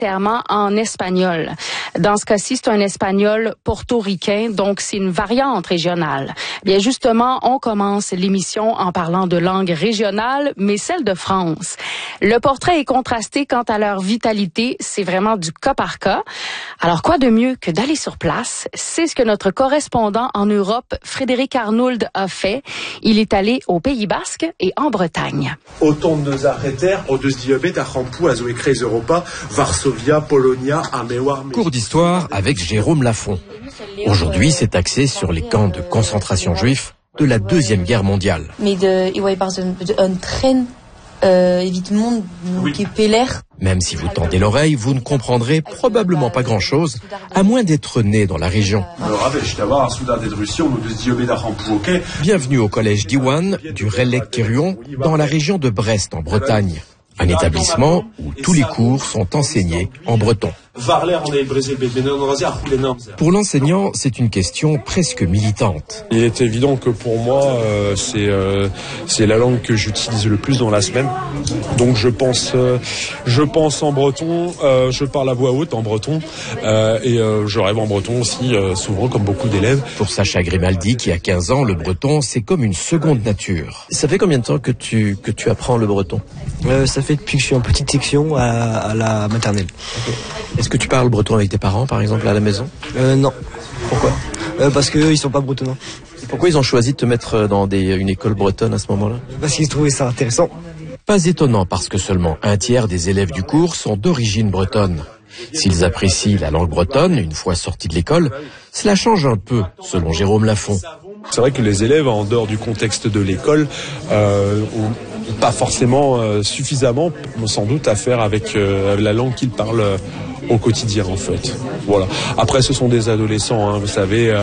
majoritairement en espagnol. Dans ce cas-ci, c'est un espagnol portoricain, donc c'est une variante régionale. Bien justement, on commence l'émission en parlant de langue régionale, mais celle de France. Le portrait est contrasté quant à leur vitalité, c'est vraiment du cas par cas. Alors quoi de mieux que d'aller sur place? C'est ce que notre correspondant en Europe, Frédéric Arnould, a fait. Il est allé au Pays Basque et en Bretagne. Autant de nos arrêtères, au deux diobètes à Rampou, à Zoécré, Europa, Varsovia, Polonia, Amewa. Cours d'histoire avec Jérôme Lafont. Aujourd'hui, c'est axé sur les camps de concentration juifs de la Deuxième Guerre mondiale. Même si vous tendez l'oreille, vous ne comprendrez probablement pas grand-chose, à moins d'être né dans la région. Bienvenue au collège d'Iwan, du Rellec-Kéruon, dans la région de Brest, en Bretagne. Un établissement où tous les cours sont enseignés en breton. Pour l'enseignant, c'est une question presque militante. Il est évident que pour moi, c'est la langue que j'utilise le plus dans la semaine. Donc je pense en breton, je parle à voix haute en breton et je rêve en breton aussi, souvent comme beaucoup d'élèves. Pour Sacha Grimaldi, qui a 15 ans, le breton, c'est comme une seconde nature. Ça fait combien de temps que tu apprends le breton ? Ça fait depuis que je suis en petite section à la maternelle. Okay. Est-ce que tu parles breton avec tes parents, par exemple, à la maison ? Non. Pourquoi ? Parce qu'eux, ils sont pas bretonnants. Pourquoi ils ont choisi de te mettre dans une école bretonne à ce moment-là ? Parce qu'ils trouvaient ça intéressant. Pas étonnant, parce que seulement un tiers des élèves du cours sont d'origine bretonne. S'ils apprécient la langue bretonne, une fois sortis de l'école, cela change un peu, selon Jérôme Lafont. C'est vrai que les élèves, en dehors du contexte de l'école, ont pas forcément suffisamment, sans doute, à faire avec la langue qu'ils parlent au quotidien, en fait. Voilà. Après, ce sont des adolescents, vous savez,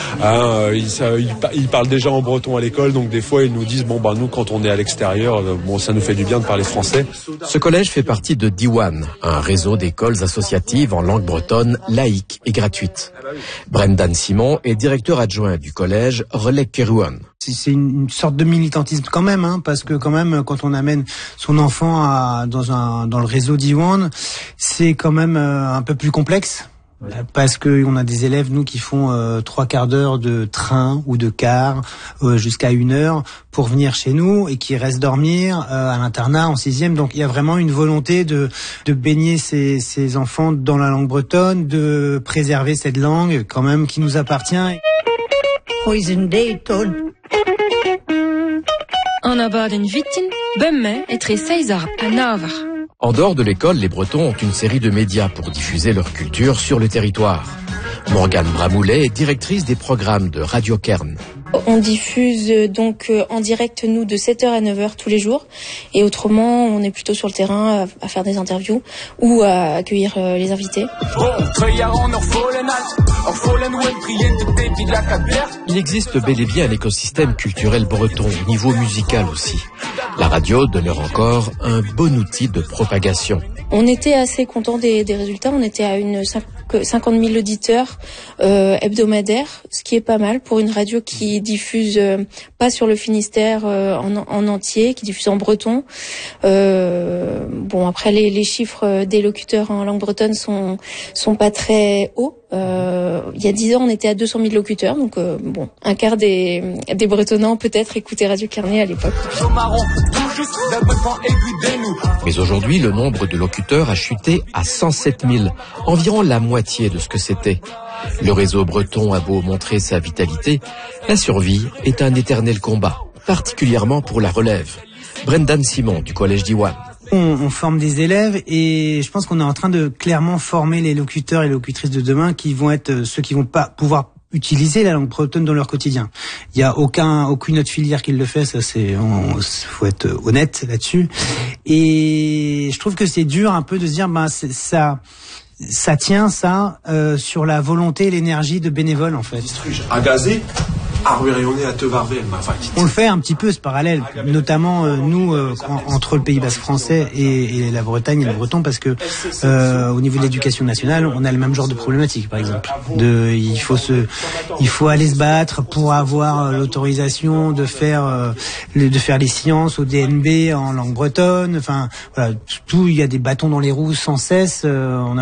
ils parlent déjà en breton à l'école, donc des fois, ils nous disent, nous, quand on est à l'extérieur, ça nous fait du bien de parler français. Ce collège fait partie de Diwan, un réseau d'écoles associatives en langue bretonne, laïque et gratuite. Brendan Simon est directeur adjoint du collège Rellec-Kéruon. C'est une sorte de militantisme quand même, parce que quand même, quand on amène son enfant dans le réseau d'Iwan, c'est quand même un peu plus complexe. Parce que on a des élèves, nous, qui font 3 quarts d'heure de train ou de car jusqu'à 1 heure pour venir chez nous et qui restent dormir à l'internat en 6e. Donc il y a vraiment une volonté de baigner ces enfants dans la langue bretonne, de préserver cette langue quand même qui nous appartient. En dehors de l'école, les Bretons ont une série de médias pour diffuser leur culture sur le territoire. Morgane Bramoulet est directrice des programmes de Radio Kern. On diffuse donc en direct, nous, de 7h à 9h tous les jours. Et autrement, on est plutôt sur le terrain à faire des interviews ou à accueillir les invités. Il existe bel et bien un écosystème culturel breton, au niveau musical aussi. La radio demeure encore un bon outil de propagation. On était assez contents des résultats. On était à 50 000 auditeurs hebdomadaires, ce qui est pas mal pour une radio qui diffuse pas sur le Finistère en entier, qui diffuse en breton. Après les chiffres des locuteurs en langue bretonne sont pas très hauts. Il y a 10 ans, on était à 200 000 locuteurs, donc un quart des Bretonnants peut-être écoutaient Radio Carnet à l'époque. Mais aujourd'hui, le nombre de locuteurs a chuté à 107 000, environ la moitié de ce que c'était. Le réseau breton a beau montrer sa vitalité, la survie est un éternel combat, particulièrement pour la relève. Brendan Simon du collège d'Iwan. On forme des élèves et je pense qu'on est en train de clairement former les locuteurs et locutrices de demain qui vont être ceux qui vont pas pouvoir utiliser la langue bretonne dans leur quotidien. Il y a aucune autre filière qui le fait, ça faut être honnête là-dessus. Et je trouve que c'est dur un peu de se dire ça tient sur la volonté et l'énergie de bénévoles en fait. Un gazé Arwerionné à Tevarvel. On le fait un petit peu ce parallèle, notamment nous entre le Pays Basque français et la Bretagne et le breton, parce que au niveau de l'éducation nationale, on a le même genre de problématique, par exemple. Il faut aller se battre pour avoir l'autorisation de faire les sciences au DNB en langue bretonne. Enfin, voilà, il y a des bâtons dans les roues sans cesse.